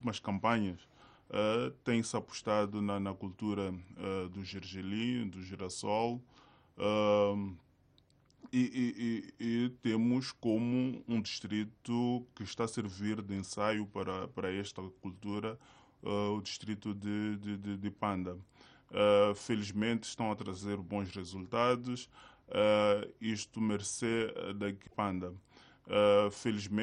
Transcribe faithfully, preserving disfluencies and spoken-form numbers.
últimas campanhas, uh, tem-se apostado na, na cultura uh, do gergelim, do girassol, uh, e, e- e- e temos como um distrito que está a servir de ensaio para, para esta cultura, uh, o distrito de, de, de, de Panda. Uh, felizmente estão a trazer bons resultados, uh, isto mercê uh, da Panda. Uh, felizmente